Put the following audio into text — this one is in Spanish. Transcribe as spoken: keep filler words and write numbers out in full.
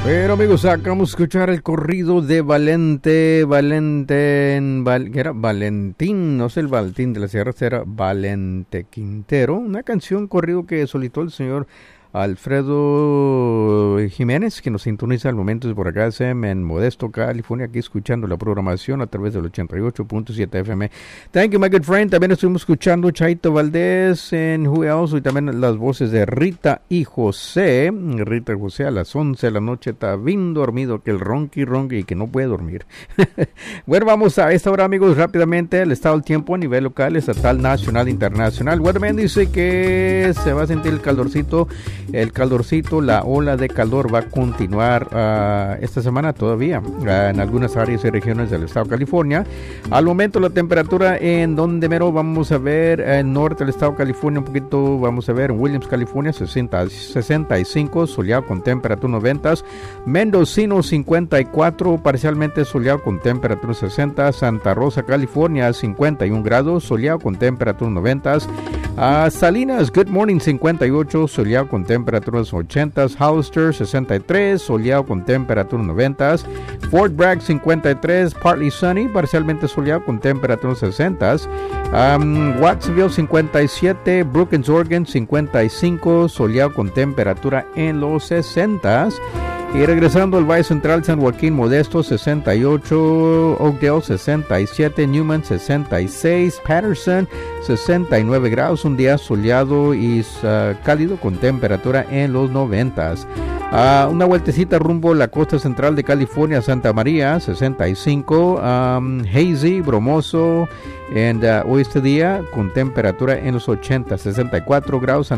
Pero amigos, acabamos de escuchar el corrido de Valente, Valente, Val, ¿qué era? Valentín, no sé el Valentín de la Sierra, era Valente Quintero, una canción corrido que solicitó el señor Alfredo Jiménez, que nos sintoniza al momento por acá en Modesto, California, aquí escuchando la programación a través del ochenta y ocho punto siete F M. Thank you, my good friend. También estuvimos escuchando Chaito Valdés en Who Else, y también las voces de Rita y José. Rita y José a las once de la noche está bien dormido, que el ronqui ronqui y que no puede dormir. Bueno, vamos a esta hora, amigos, rápidamente el estado del tiempo a nivel local, estatal, nacional, internacional. Weatherman dice que se va a sentir el calorcito. El calorcito, la ola de calor va a continuar uh, esta semana todavía uh, en algunas áreas y regiones del estado de California. Al momento la temperatura en donde mero vamos a ver en el norte del estado de California un poquito, vamos a ver en Williams, California, sesenta, sesenta y cinco, soleado con temperatura noventa, Mendocino cincuenta y cuatro, parcialmente soleado con temperatura sesenta, Santa Rosa, California, cincuenta y un grados, soleado con temperatura noventa, uh, Salinas, Good Morning, cincuenta y ocho, soleado con temperaturas ochenta, Hollister sesenta y tres, soleado con temperaturas noventa, Fort Bragg cincuenta y tres, partly sunny, parcialmente soleado con temperaturas sesenta, um, Wattsville cincuenta y siete, Brookings, Oregon cincuenta y cinco, soleado con temperatura en los sesenta. Y regresando al Valle Central, San Joaquín, Modesto sesenta y ocho, Oakdale sesenta y siete, Newman sesenta y seis, Patterson sesenta y nueve grados, un día soleado y uh, cálido con temperatura en los noventas. Uh, una vueltecita rumbo a la costa central de California, Santa María, sesenta y cinco, um, hazy, bromoso, and, uh, hoy este día con temperatura en los ochenta, sesenta y cuatro grados.